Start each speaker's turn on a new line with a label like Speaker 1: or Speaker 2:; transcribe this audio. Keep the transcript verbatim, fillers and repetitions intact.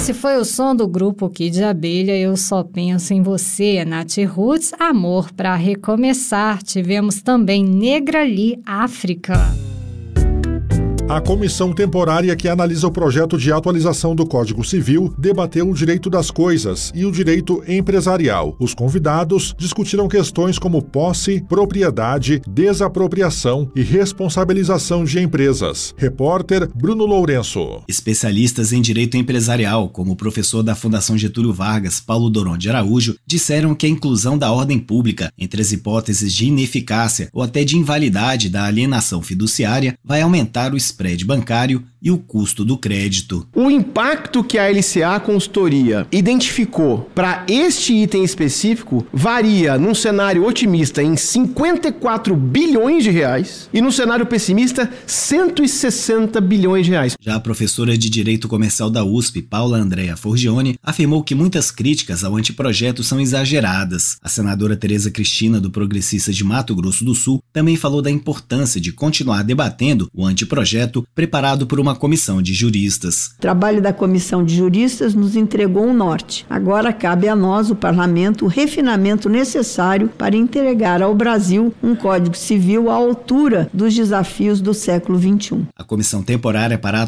Speaker 1: Esse foi o som do grupo Kid de Abelha, Eu Só Penso em Você, Nath Roots, Amor Pra Recomeçar. Tivemos também Negra Lee, África.
Speaker 2: A comissão temporária que analisa o projeto de atualização do Código Civil debateu o direito das coisas e o direito empresarial. Os convidados discutiram questões como posse, propriedade, desapropriação e responsabilização de empresas. Repórter Bruno Lourenço.
Speaker 3: Especialistas em direito empresarial, como o professor da Fundação Getúlio Vargas, Paulo Doron de Araújo, disseram que a inclusão da ordem pública entre as hipóteses de ineficácia ou até de invalidade da alienação fiduciária vai aumentar o spread bancário e o custo do crédito.
Speaker 4: O impacto que a L C A Consultoria identificou para este item específico varia num cenário otimista em cinquenta e quatro bilhões de reais e no cenário pessimista cento e sessenta bilhões de reais.
Speaker 3: Já a professora de Direito Comercial da U S P, Paula Andrea Forgione, afirmou que muitas críticas ao anteprojeto são exageradas. A senadora Tereza Cristina, do Progressista de Mato Grosso do Sul, também falou da importância de continuar debatendo o anteprojeto preparado por uma comissão de juristas.
Speaker 5: O trabalho da comissão de juristas nos entregou um norte. Agora cabe a nós, o parlamento, o refinamento necessário para entregar ao Brasil um Código Civil à altura dos desafios do século vinte e um.
Speaker 3: A comissão temporária para